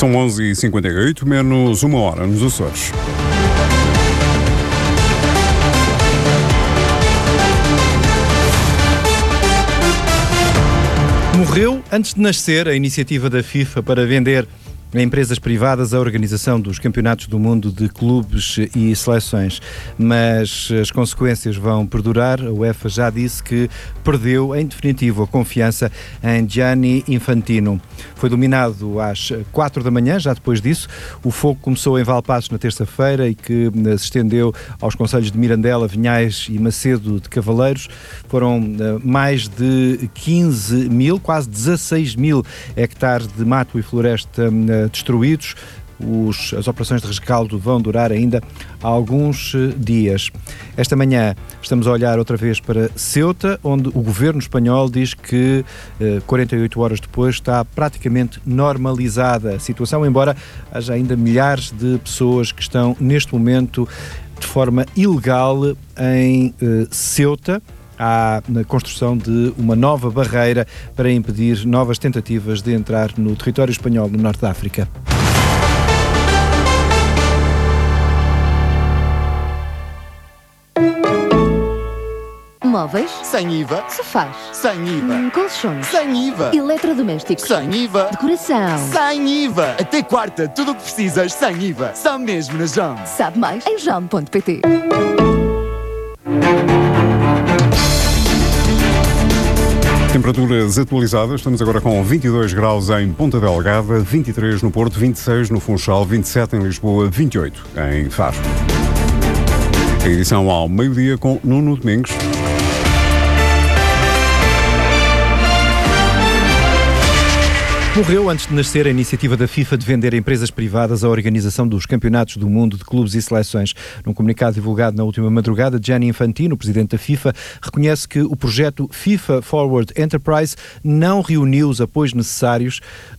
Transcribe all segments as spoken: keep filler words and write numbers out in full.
São onze e cinquenta e oito, menos uma hora nos Açores. Morreu antes de nascer a iniciativa da FIFA para vender a empresas privadas a organização dos campeonatos do mundo de clubes e seleções, mas as consequências vão perdurar. A UEFA já disse que perdeu em definitivo a confiança em Gianni Infantino. Foi dominado às quatro da manhã, já depois disso. O fogo começou em Valpaços na terça-feira e que se estendeu aos concelhos de Mirandela, Vinhais e Macedo de Cavaleiros. Foram mais de quinze mil, quase dezasseis mil hectares de mato e floresta destruídos. Os, as operações de rescaldo vão durar ainda alguns dias. Esta manhã estamos a olhar outra vez para Ceuta, onde o governo espanhol diz que eh, quarenta e oito horas depois está praticamente normalizada a situação, embora haja ainda milhares de pessoas que estão neste momento de forma ilegal em eh, Ceuta. Há na construção de uma nova barreira para impedir novas tentativas de entrar no território espanhol no norte da África. Móveis? Sem I V A. Sofás? Sem I V A. Hum, colchões? Sem I V A. Eletrodomésticos? Sem I V A. Decoração? Sem I V A. Até quarta, tudo o que precisas sem I V A. Só mesmo na Jam. Sabe mais em jam ponto pt. Temperaturas atualizadas, estamos agora com vinte e dois graus em Ponta Delgada, vinte e três no Porto, vinte e seis no Funchal, vinte e sete em Lisboa, vinte e oito em Faro. A edição ao meio-dia com Nuno Domingos. Morreu antes de nascer a iniciativa da FIFA de vender empresas privadas à organização dos campeonatos do mundo de clubes e seleções. Num comunicado divulgado na última madrugada, Gianni Infantino, presidente da FIFA, reconhece que o projeto FIFA Forward Enterprise não reuniu os apoios necessários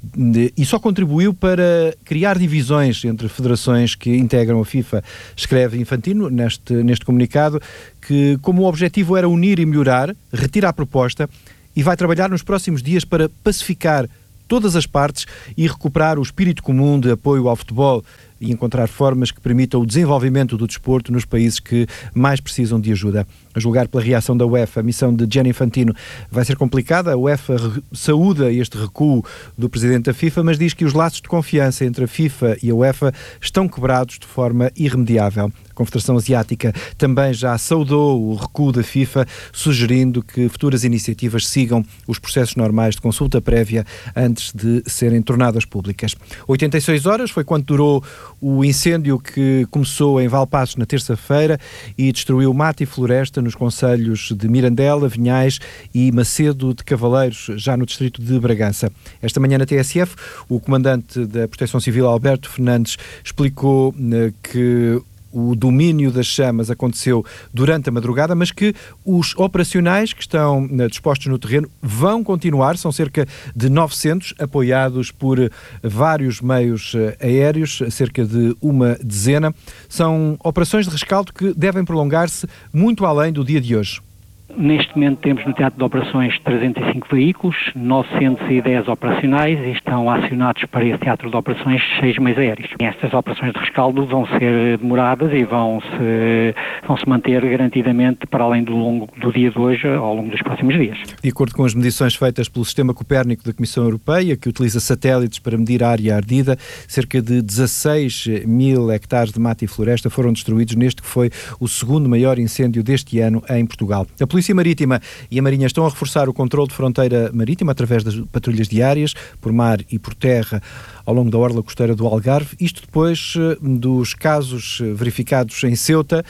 e só contribuiu para criar divisões entre federações que integram a FIFA. Escreve Infantino neste, neste comunicado que, como o objetivo era unir e melhorar, retira a proposta e vai trabalhar nos próximos dias para pacificar todas as partes e recuperar o espírito comum de apoio ao futebol e encontrar formas que permitam o desenvolvimento do desporto nos países que mais precisam de ajuda. A julgar pela reação da UEFA, a missão de Gianni Infantino vai ser complicada. A UEFA saúda este recuo do presidente da FIFA, mas diz que os laços de confiança entre a FIFA e a UEFA estão quebrados de forma irremediável. A Confederação Asiática também já saudou o recuo da FIFA, sugerindo que futuras iniciativas sigam os processos normais de consulta prévia antes de serem tornadas públicas. oitenta e seis horas foi quanto durou o incêndio que começou em Valpaços na terça-feira e destruiu mato e floresta nos concelhos de Mirandela, Vinhais e Macedo de Cavaleiros, já no distrito de Bragança. Esta manhã na T S F, o comandante da Proteção Civil, Alberto Fernandes, explicou que o domínio das chamas aconteceu durante a madrugada, mas que os operacionais que estão dispostos no terreno vão continuar. São cerca de novecentos, apoiados por vários meios aéreos, cerca de uma dezena. São operações de rescaldo que devem prolongar-se muito além do dia de hoje. Neste momento temos no teatro de operações trezentos e cinco veículos, novecentos e dez operacionais e estão acionados para esse teatro de operações seis meios aéreos. Estas operações de rescaldo vão ser demoradas e vão se, vão se manter garantidamente para além do longo do dia de hoje, ao longo dos próximos dias. De acordo com as medições feitas pelo Sistema Copérnico da Comissão Europeia, que utiliza satélites para medir a área ardida, cerca de dezasseis mil hectares de mata e floresta foram destruídos neste que foi o segundo maior incêndio deste ano em Portugal. A Polícia Marítima e a Marinha estão a reforçar o controle de fronteira marítima através das patrulhas diárias, por mar e por terra, ao longo da orla costeira do Algarve. Isto depois dos casos verificados em Ceuta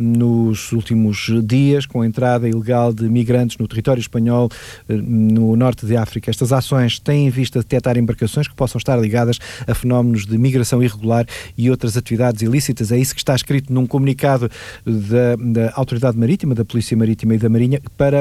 nos últimos dias, com a entrada ilegal de migrantes no território espanhol, no norte de África. Estas ações têm em vista detectar embarcações que possam estar ligadas a fenómenos de migração irregular e outras atividades ilícitas. É isso que está escrito num comunicado da, da Autoridade Marítima, da Polícia Marítima e da Marinha, para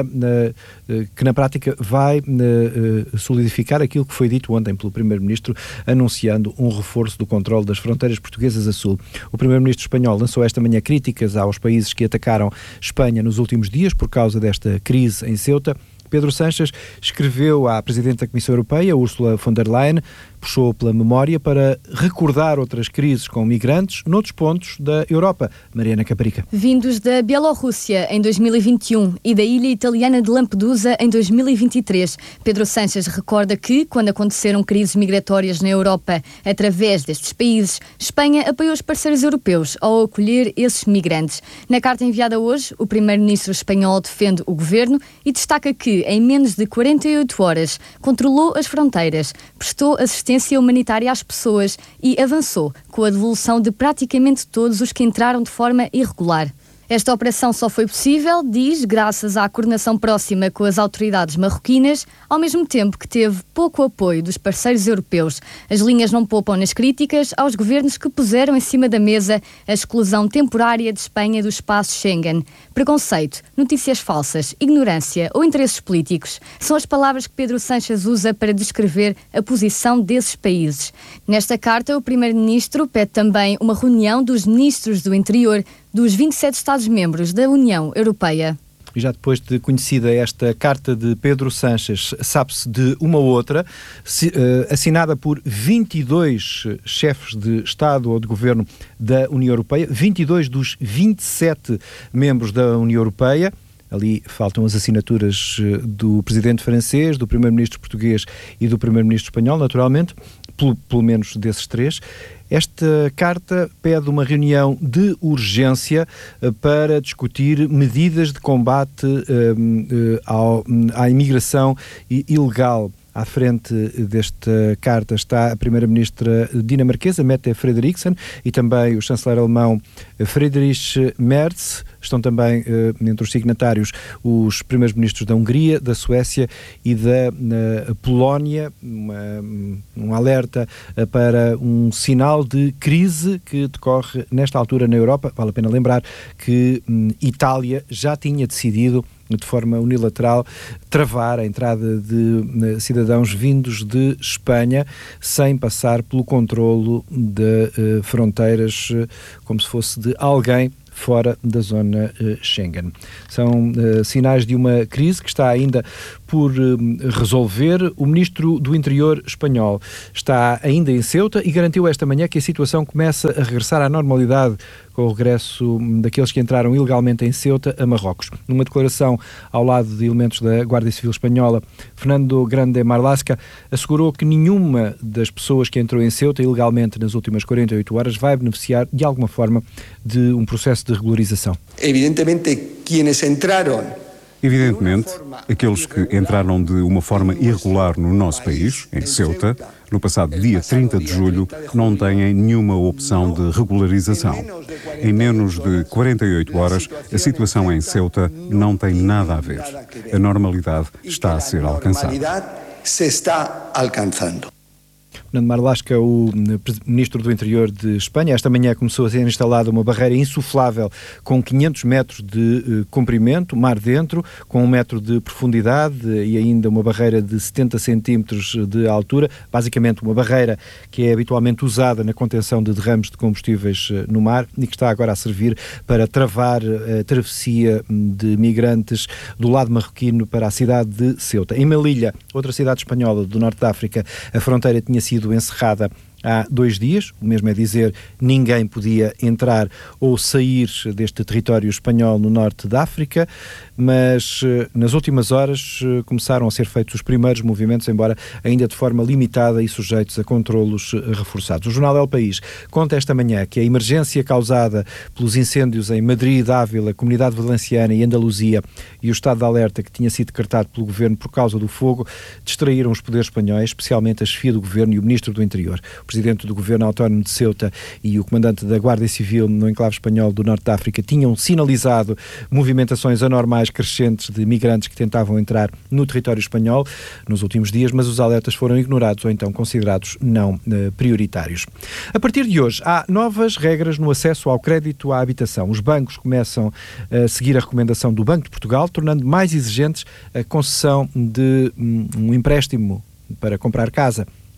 que na prática vai solidificar aquilo que foi dito ontem pelo Primeiro-Ministro, anunciando um reforço do controle das fronteiras portuguesas a sul. O Primeiro-Ministro espanhol lançou esta manhã críticas aos países que atacaram Espanha nos últimos dias por causa desta crise em Ceuta. Pedro Sánchez escreveu à Presidente da Comissão Europeia, Ursula von der Leyen, puxou pela memória para recordar outras crises com migrantes noutros pontos da Europa. Mariana Caparica. Vindos da Bielorrússia em dois mil e vinte e um e da ilha italiana de Lampedusa em dois mil e vinte e três, Pedro Sánchez recorda que, quando aconteceram crises migratórias na Europa através destes países, Espanha apoiou os parceiros europeus ao acolher esses migrantes. Na carta enviada hoje, o primeiro-ministro espanhol defende o governo e destaca que, em menos de quarenta e oito horas, controlou as fronteiras, prestou assistência humanitária às pessoas e avançou com a devolução de praticamente todos os que entraram de forma irregular. Esta operação só foi possível, diz, graças à coordenação próxima com as autoridades marroquinas, ao mesmo tempo que teve pouco apoio dos parceiros europeus. As linhas não poupam nas críticas aos governos que puseram em cima da mesa a exclusão temporária de Espanha do espaço Schengen. Preconceito, notícias falsas, ignorância ou interesses políticos são as palavras que Pedro Sánchez usa para descrever a posição desses países. Nesta carta, o primeiro-ministro pede também uma reunião dos ministros do interior dos vinte e sete Estados-membros da União Europeia. E já depois de conhecida esta carta de Pedro Sánchez, sabe-se de uma outra, assinada por vinte e dois chefes de Estado ou de Governo da União Europeia, vinte e dois dos vinte e sete membros da União Europeia. Ali faltam as assinaturas do presidente francês, do primeiro-ministro português e do primeiro-ministro espanhol, naturalmente, pelo, pelo menos desses três. Esta carta pede uma reunião de urgência para discutir medidas de combate um, ao, à imigração ilegal. À frente desta carta está a primeira-ministra dinamarquesa, Mette Frederiksen, e também o chanceler alemão Friedrich Merz. Estão também uh, entre os signatários os primeiros ministros da Hungria, da Suécia e da uh, Polónia. Uma, um alerta uh, para um sinal de crise que decorre nesta altura na Europa. Vale a pena lembrar que um, Itália já tinha decidido de forma unilateral travar a entrada de cidadãos vindos de Espanha sem passar pelo controlo de uh, fronteiras, uh, como se fosse de alguém fora da zona uh, Schengen. São uh, sinais de uma crise que está ainda por uh, resolver. O ministro do Interior espanhol está ainda em Ceuta e garantiu esta manhã que a situação começa a regressar à normalidade com o regresso daqueles que entraram ilegalmente em Ceuta a Marrocos. Numa declaração ao lado de elementos da Guarda Civil Espanhola, Fernando Grande Marlaska assegurou que nenhuma das pessoas que entrou em Ceuta ilegalmente nas últimas quarenta e oito horas vai beneficiar de alguma forma de um processo de regularização. Evidentemente, quienes entraram Evidentemente, aqueles que entraram de uma forma irregular no nosso país, em Ceuta, no passado dia trinta de julho, não têm nenhuma opção de regularização. Em menos de quarenta e oito horas, a situação em Ceuta não tem nada a ver. A normalidade está a ser alcançada. Se está alcançando. Fernando Marlaska, o ministro do Interior de Espanha, esta manhã começou a ser instalada uma barreira insuflável com quinhentos metros de uh, comprimento, mar dentro, com um metro de profundidade e ainda uma barreira de setenta centímetros de altura, basicamente uma barreira que é habitualmente usada na contenção de derrames de combustíveis uh, no mar e que está agora a servir para travar a travessia de migrantes do lado marroquino para a cidade de Ceuta. Em Melilla, outra cidade espanhola do norte da África, a fronteira tinha sido encerrada há dois dias, o mesmo é dizer, ninguém podia entrar ou sair deste território espanhol no norte da África, mas nas últimas horas começaram a ser feitos os primeiros movimentos, embora ainda de forma limitada e sujeitos a controlos reforçados. O jornal El País conta esta manhã que a emergência causada pelos incêndios em Madrid, Ávila, Comunidade Valenciana e Andaluzia e o estado de alerta que tinha sido decretado pelo governo por causa do fogo distraíram os poderes espanhóis, especialmente a chefia do governo e o ministro do Interior. O presidente do governo autónomo de Ceuta e o comandante da Guarda Civil no enclave espanhol do norte da África tinham sinalizado movimentações anormais crescentes de migrantes que tentavam entrar no território espanhol nos últimos dias, mas os alertas foram ignorados ou então considerados não eh, prioritários. A partir de hoje, há novas regras no acesso ao crédito à habitação. Os bancos começam a seguir a recomendação do Banco de Portugal, tornando mais exigentes a concessão de um, um empréstimo para comprar casa.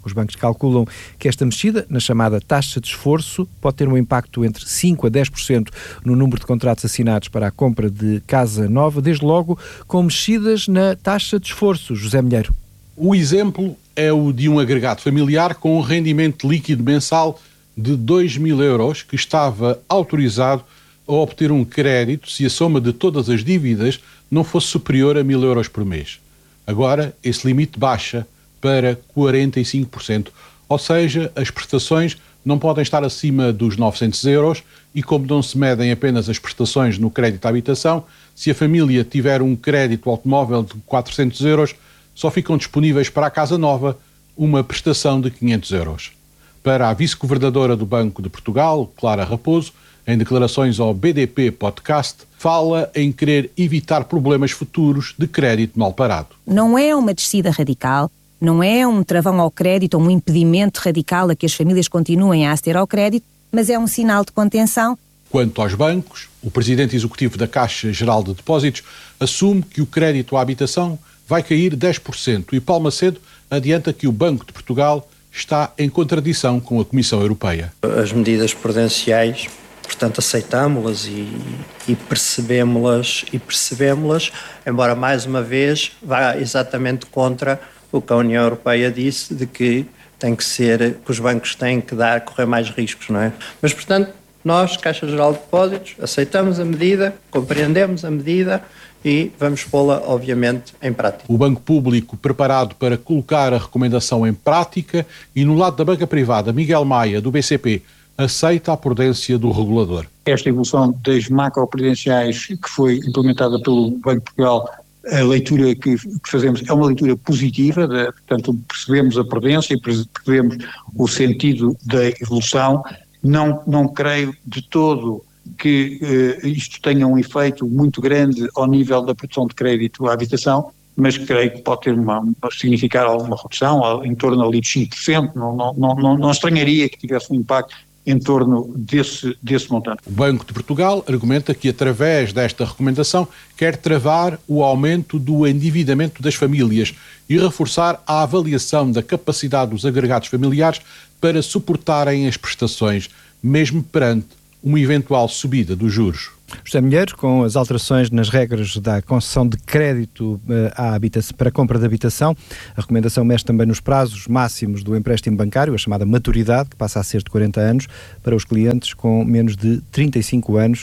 Os bancos calculam que esta mexida, na chamada taxa de esforço, pode ter um impacto entre cinco a dez por cento no número de contratos assinados para a compra de casa nova, desde logo com mexidas na taxa de esforço. José Milheiro. O exemplo é o de um agregado familiar com um rendimento líquido mensal de dois mil euros que estava autorizado a obter um crédito se a soma de todas as dívidas não fosse superior a mil euros por mês. Agora, esse limite baixa para quarenta e cinco por cento, ou seja, as prestações não podem estar acima dos novecentos euros e, como não se medem apenas as prestações no crédito à habitação, se a família tiver um crédito automóvel de quatrocentos euros, só ficam disponíveis para a casa nova uma prestação de quinhentos euros. Para a vice-governadora do Banco de Portugal, Clara Raposo, em declarações ao B D P Podcast, fala em querer evitar problemas futuros de crédito mal parado. Não é uma descida radical, não é um travão ao crédito ou um impedimento radical a que as famílias continuem a aceder ao crédito, mas é um sinal de contenção. Quanto aos bancos, o presidente executivo da Caixa Geral de Depósitos assume que o crédito à habitação vai cair dez por cento e Paulo Macedo adianta que o Banco de Portugal está em contradição com a Comissão Europeia. As medidas prudenciais, portanto, aceitámo-las e, e percebemos-las, e percebemos-las, embora mais uma vez vá exatamente contra o que a União Europeia disse de que tem que ser, que os bancos têm que dar, correr mais riscos, não é? Mas, portanto, nós, Caixa Geral de Depósitos, aceitamos a medida, compreendemos a medida e vamos pô-la, obviamente, em prática. O Banco Público preparado para colocar a recomendação em prática e, no lado da banca privada, Miguel Maia, do B C P, aceita a prudência do regulador. Esta evolução das macroprudenciais que foi implementada pelo Banco de Portugal, a leitura que, que fazemos é uma leitura positiva, de, portanto percebemos a prudência e percebemos o sentido da evolução. Não, não creio de todo que eh, isto tenha um efeito muito grande ao nível da produção de crédito à habitação, mas creio que pode ter uma, significar alguma redução, em torno ali de cinco por cento, não, não, não, não estranharia que tivesse um impacto em torno desse, desse montante. O Banco de Portugal argumenta que, através desta recomendação, quer travar o aumento do endividamento das famílias e reforçar a avaliação da capacidade dos agregados familiares para suportarem as prestações, mesmo perante uma eventual subida dos juros. José Milheiro, com as alterações nas regras da concessão de crédito à habitação, para a compra de habitação, a recomendação mexe também nos prazos máximos do empréstimo bancário, a chamada maturidade, que passa a ser de quarenta anos, para os clientes com menos de trinta e cinco anos.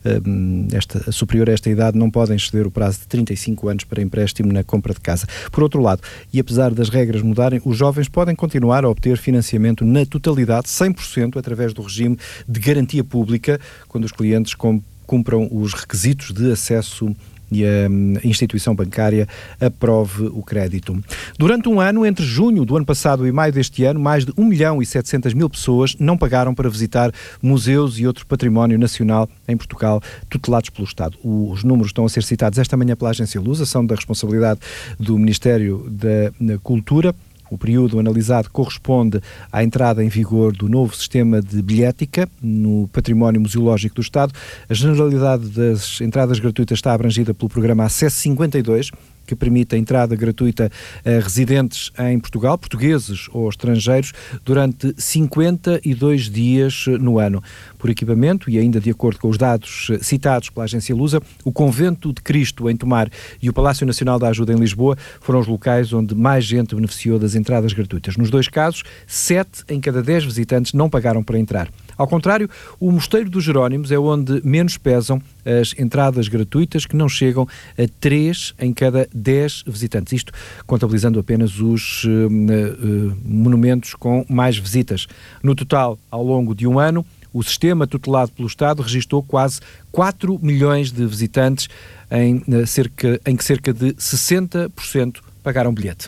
Esta, superior a esta idade não podem exceder o prazo de trinta e cinco anos para empréstimo na compra de casa. Por outro lado, e apesar das regras mudarem, os jovens podem continuar a obter financiamento na totalidade, cem por cento, através do regime de garantia pública, quando os clientes com cumpram os requisitos de acesso e a instituição bancária aprove o crédito. Durante um ano, entre junho do ano passado e maio deste ano, mais de um milhão e setecentas mil pessoas não pagaram para visitar museus e outro património nacional em Portugal, tutelados pelo Estado. Os números estão a ser citados esta manhã pela Agência Lusa, são da responsabilidade do Ministério da Cultura. O período analisado corresponde à entrada em vigor do novo sistema de bilhética no património museológico do Estado. A generalidade das entradas gratuitas está abrangida pelo programa Acesso cinquenta e dois, que permite a entrada gratuita a residentes em Portugal, portugueses ou estrangeiros, durante cinquenta e dois dias no ano. Por equipamento, e ainda de acordo com os dados citados pela Agência Lusa, o Convento de Cristo em Tomar e o Palácio Nacional da Ajuda em Lisboa foram os locais onde mais gente beneficiou das entradas gratuitas. Nos dois casos, sete em cada dez visitantes não pagaram para entrar. Ao contrário, o Mosteiro dos Jerónimos é onde menos pesam as entradas gratuitas, que não chegam a três em cada dez visitantes. Isto contabilizando apenas os uh, uh, monumentos com mais visitas. No total, ao longo de um ano, o sistema tutelado pelo Estado registrou quase quatro milhões de visitantes, em, uh, cerca, em que cerca de sessenta por cento pagaram bilhete.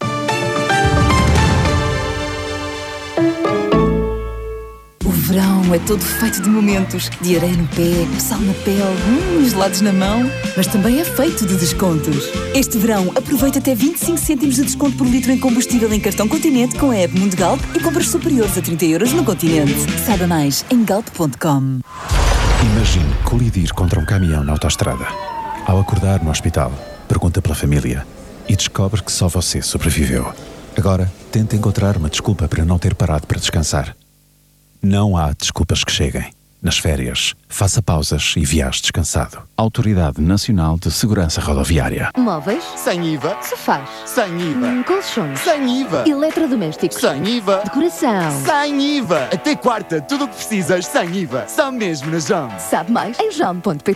O verão é todo feito de momentos, de areia no pé, sal na pele, hum, gelados na mão, mas também é feito de descontos. Este verão aproveita até vinte e cinco cêntimos de desconto por litro em combustível em cartão Continente com a app Mundo Galp e compras superiores a trinta euros no Continente. Saiba mais em galp ponto com. Imagine colidir contra um caminhão na autoestrada. Ao acordar no hospital, pergunta pela família e descobre que só você sobreviveu. Agora, tente encontrar uma desculpa para não ter parado para descansar. Não há desculpas que cheguem. Nas férias, faça pausas e viaje descansado. Autoridade Nacional de Segurança Rodoviária. Móveis? Sem I V A. Sofás? Sem I V A. Hum, colchões? Sem I V A. Eletrodomésticos? Sem I V A. Decoração? Sem I V A. Até quarta, tudo o que precisas sem I V A. Só mesmo na Jam. Sabe mais em jam ponto pt.